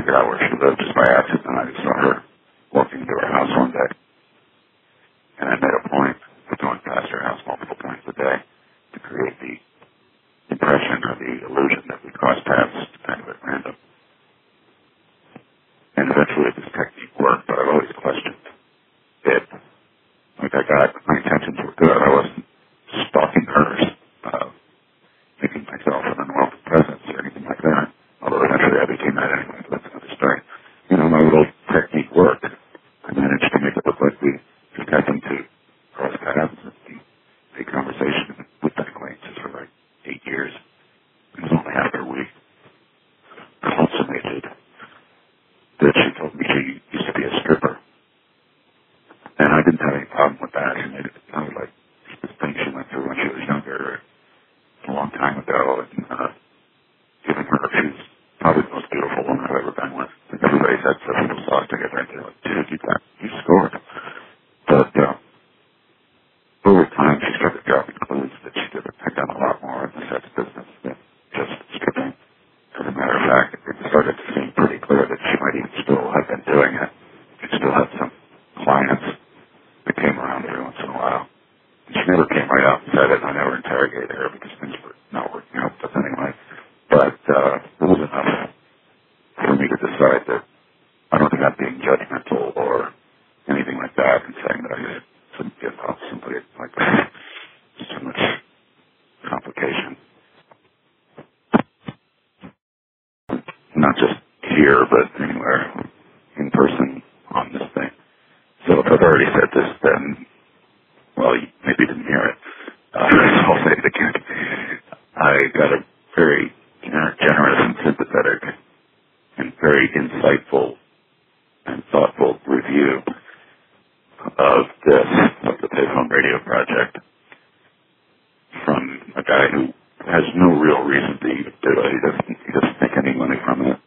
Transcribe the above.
figured out where she lived just by accident. I just saw her walking into her house one day. And I made a point of going past her house multiple times a day to create the impression or the illusion that we crossed paths kind of at random. And eventually this technique worked, but I've always questioned it. Like my intentions were good. I wasn't stalking her, making myself an unwelcome presence or anything like that. Although eventually I became that anyway, but that's another story. My little technique worked. I managed to make it look like we just happened to cross paths and be conversation with that acquaintances for like 8 years. It was only after we consummated that she told me she used to be a stripper. And I didn't have any problem with that. She made it sound like this thing she went through when she was younger, a long time ago, and giving her, she was probably the most beautiful woman I've ever been with. Like everybody said, so people saw us together and they're like, dude, you scored. But over time, she started dropping clues that she had done a lot more in the sex business than just stripping. As a matter of fact, it started to seem pretty clear that she might even still have been doing it. She still had some clients that came around every once in a while. And she never came right out and said it, and I never interrogated her because things were not working out with us anyway. But it was enough for me to decide that I don't think I'm being judgmental or anything like that and saying that I just shouldn't get off somebody like that. It's too much complication. Not just here, but anywhere in person on this thing. So if I've already said this, then, well, you maybe didn't hear it. So I'll say it again. I got a very generous and sympathetic and very insightful and thoughtful review of the Payphone Radio Project from a guy who has no real reason to even do it. He doesn't make any money from it.